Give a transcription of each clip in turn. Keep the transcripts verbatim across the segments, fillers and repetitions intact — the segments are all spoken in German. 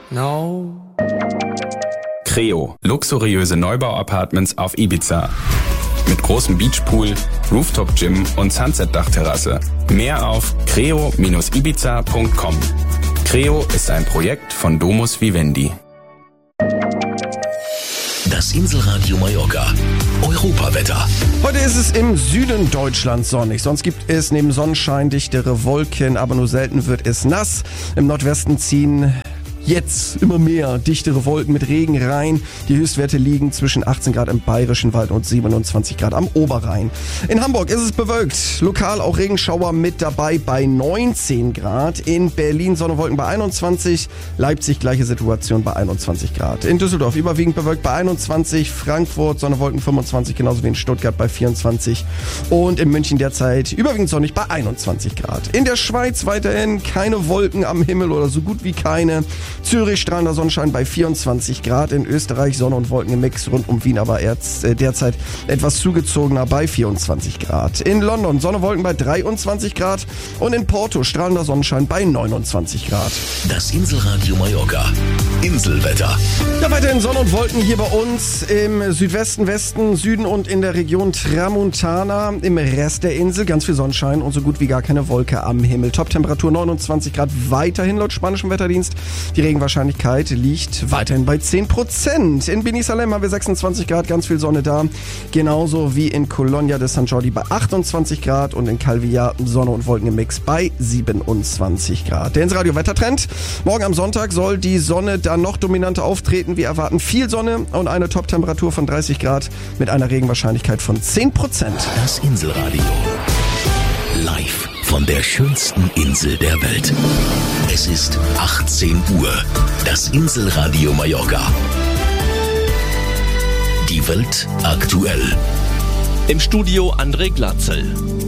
No. Creo, luxuriöse Neubau-Apartments auf Ibiza. Mit großem Beachpool, Rooftop-Gym und Sunset-Dachterrasse. Mehr auf creo Bindestrich ibiza Punkt com. Creo ist ein Projekt von Domus Vivendi. Das Inselradio Mallorca. Europawetter. Heute ist es im Süden Deutschlands sonnig. Sonst gibt es neben Sonnenschein dichtere Wolken, aber nur selten wird es nass. Im Nordwesten ziehen jetzt immer mehr dichtere Wolken mit Regen rein. Die Höchstwerte liegen zwischen achtzehn Grad im Bayerischen Wald und siebenundzwanzig Grad am Oberrhein. In Hamburg ist es bewölkt. Lokal auch Regenschauer mit dabei bei neunzehn Grad. In Berlin Sonnenwolken bei einundzwanzig. Leipzig gleiche Situation bei einundzwanzig Grad. In Düsseldorf überwiegend bewölkt bei einundzwanzig. Frankfurt Sonnenwolken fünfundzwanzig, genauso wie in Stuttgart bei vierundzwanzig. Und in München derzeit überwiegend sonnig bei einundzwanzig Grad. In der Schweiz weiterhin keine Wolken am Himmel oder so gut wie keine. Zürich strahlender Sonnenschein bei vierundzwanzig Grad. In Österreich Sonne und Wolken im Mix rund um Wien, aber erst äh, derzeit etwas zugezogener bei vierundzwanzig Grad. In London Sonne und Wolken bei dreiundzwanzig Grad und in Porto strahlender Sonnenschein bei neunundzwanzig Grad. Das Inselradio Mallorca. Inselwetter. Ja, weiterhin Sonne und Wolken hier bei uns im Südwesten, Westen, Süden und in der Region Tramontana. Im Rest der Insel ganz viel Sonnenschein und so gut wie gar keine Wolke am Himmel. Top-Temperatur neunundzwanzig Grad weiterhin laut spanischem Wetterdienst. Die Regenwahrscheinlichkeit liegt weiterhin bei zehn Prozent. In Beni Salem haben wir sechsundzwanzig Grad, ganz viel Sonne da. Genauso wie in Colonia de San Jordi bei achtundzwanzig Grad und in Calvillar Sonne und Wolken im Mix bei siebenundzwanzig Grad. Der Inselradio Wettertrend. Morgen am Sonntag soll die Sonne dann noch dominanter auftreten. Wir erwarten viel Sonne und eine Top-Temperatur von dreißig Grad mit einer Regenwahrscheinlichkeit von zehn Prozent. Das Inselradio. Live von der schönsten Insel der Welt. Es ist achtzehn Uhr. Das Inselradio Mallorca. Die Welt aktuell. Im Studio André Glatzel.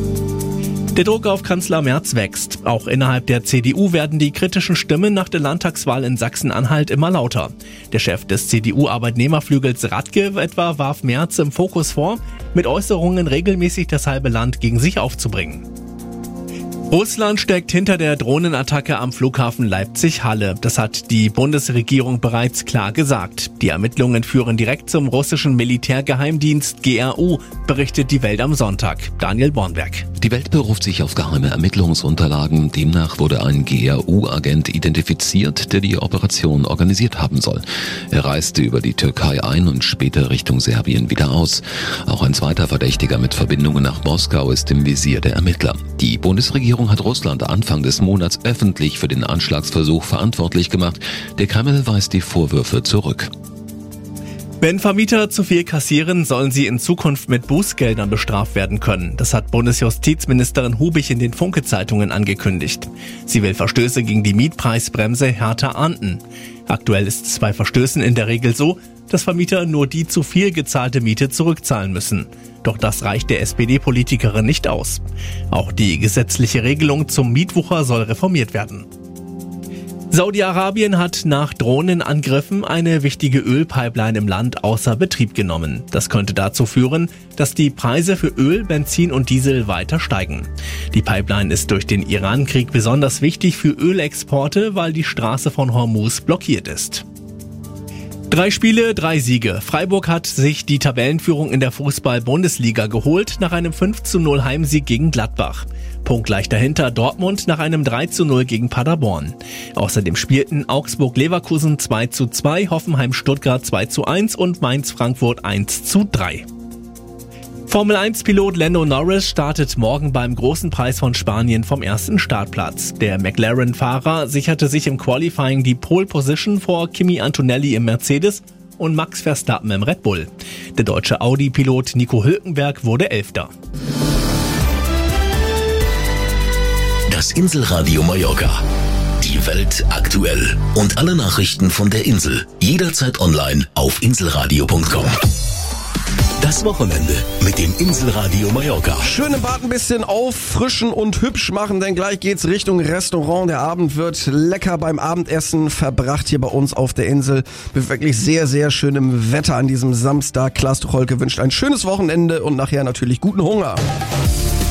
Der Druck auf Kanzler Merz wächst. Auch innerhalb der C D U werden die kritischen Stimmen nach der Landtagswahl in Sachsen-Anhalt immer lauter. Der Chef des C D U-Arbeitnehmerflügels Radke etwa warf Merz im Fokus vor, mit Äußerungen regelmäßig das halbe Land gegen sich aufzubringen. Russland steckt hinter der Drohnenattacke am Flughafen Leipzig-Halle. Das hat die Bundesregierung bereits klar gesagt. Die Ermittlungen führen direkt zum russischen Militärgeheimdienst G R U, berichtet die Welt am Sonntag. Daniel Bornberg. Die Welt beruft sich auf geheime Ermittlungsunterlagen. Demnach wurde ein G R U-Agent identifiziert, der die Operation organisiert haben soll. Er reiste über die Türkei ein und später Richtung Serbien wieder aus. Auch ein zweiter Verdächtiger mit Verbindungen nach Moskau ist im Visier der Ermittler. Die Bundesregierung hat Russland Anfang des Monats öffentlich für den Anschlagsversuch verantwortlich gemacht. Der Kreml weist die Vorwürfe zurück. Wenn Vermieter zu viel kassieren, sollen sie in Zukunft mit Bußgeldern bestraft werden können. Das hat Bundesjustizministerin Hubich in den Funke-Zeitungen angekündigt. Sie will Verstöße gegen die Mietpreisbremse härter ahnden. Aktuell ist es bei Verstößen in der Regel so, dass Vermieter nur die zu viel gezahlte Miete zurückzahlen müssen. Doch das reicht der S P D-Politikerin nicht aus. Auch die gesetzliche Regelung zum Mietwucher soll reformiert werden. Saudi-Arabien hat nach Drohnenangriffen eine wichtige Ölpipeline im Land außer Betrieb genommen. Das könnte dazu führen, dass die Preise für Öl, Benzin und Diesel weiter steigen. Die Pipeline ist durch den Iran-Krieg besonders wichtig für Ölexporte, weil die Straße von Hormuz blockiert ist. Drei Spiele, drei Siege. Freiburg hat sich die Tabellenführung in der Fußball-Bundesliga geholt nach einem fünf zu null Heimsieg gegen Gladbach. Punktgleich dahinter Dortmund nach einem drei zu null gegen Paderborn. Außerdem spielten Augsburg-Leverkusen zwei zu zwei, Hoffenheim-Stuttgart zwei zu eins und Mainz-Frankfurt eins zu drei. Formel eins Pilot Lando Norris startet morgen beim Großen Preis von Spanien vom ersten Startplatz. Der McLaren-Fahrer sicherte sich im Qualifying die Pole Position vor Kimi Antonelli im Mercedes und Max Verstappen im Red Bull. Der deutsche Audi-Pilot Nico Hülkenberg wurde Elfter. Das Inselradio Mallorca. Die Welt aktuell. Und alle Nachrichten von der Insel. Jederzeit online auf inselradio punkt com. Das Wochenende mit dem Inselradio Mallorca. Schön im Bad ein bisschen auffrischen und hübsch machen, denn gleich geht's Richtung Restaurant. Der Abend wird lecker beim Abendessen verbracht hier bei uns auf der Insel. Mit wirklich sehr, sehr schönem Wetter an diesem Samstag. Klaas Tucholke wünscht ein schönes Wochenende und nachher natürlich guten Hunger.